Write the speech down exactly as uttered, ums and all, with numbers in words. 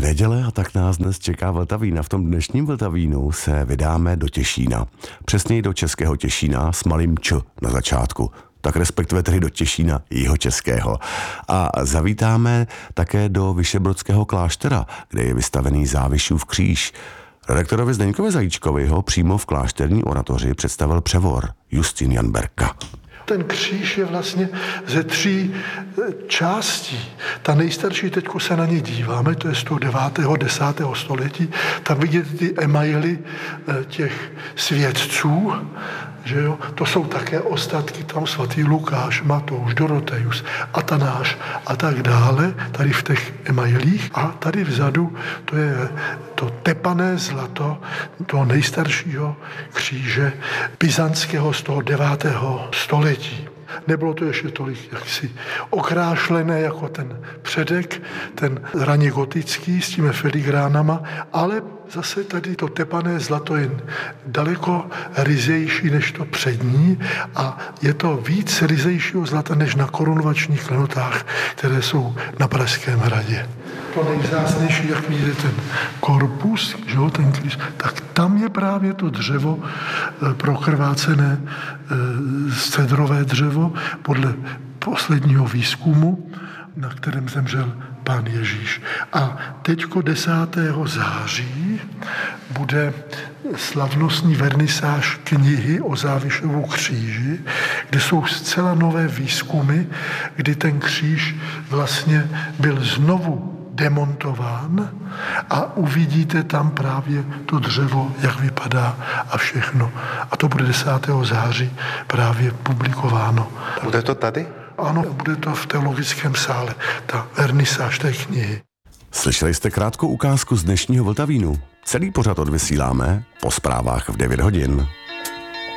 neděle a tak nás dnes čeká Vltavín a v tom dnešním Vltavínu se vydáme do Těšína. Přesněji do Českého Těšína s malým č na začátku. Tak respektive tedy do Těšína jihočeského. A zavítáme také do Vyšebrodského kláštera, kde je vystavený Závišův kříž. Redaktorovi Zdeňkovi Zajíčkovi ho přímo v klášterní oratoři představil převor Justin Jan Berka. Ten kříž je vlastně ze tří částí. Ta nejstarší, teďko se na ně díváme, to je z toho devátého desátého století. Tam vidíte ty emaily těch svědců, že jo? To jsou také ostatky, tam svatý Lukáš, Matouš, Dorotejus, Atanáš a tak dále, tady v těch emailích. A tady vzadu to je to tepané zlato toho nejstaršího kříže byzantského z toho devátého století. Nebylo to ještě tolik jaksi okrášlené jako ten předek, ten raně gotický s těmi filigránama, ale zase tady to tepané zlato je daleko ryzejší než to přední a je to víc ryzejšího zlata než na korunovačních klenotách, které jsou na Pražském hradě. To nejvzácnější, jak vidíte, ten korpus, že jo, ten kříž, tak tam je právě to dřevo prokrvácené, cedrové dřevo, podle posledního výzkumu, na kterém zemřel Pán Ježíš. A teďko desátého září bude slavnostní vernisáž knihy o Závišovu kříži, kde jsou zcela nové výzkumy, kdy ten kříž vlastně byl znovu demontován a uvidíte tam právě to dřevo, jak vypadá a všechno. A to bude desátého září právě publikováno. Bude to tady? Ano, bude to v teologickém sále, ta vernisáž té knihy. Slyšeli jste krátkou ukázku z dnešního Vltavínu. Celý pořad odvysíláme po zprávách v devět hodin.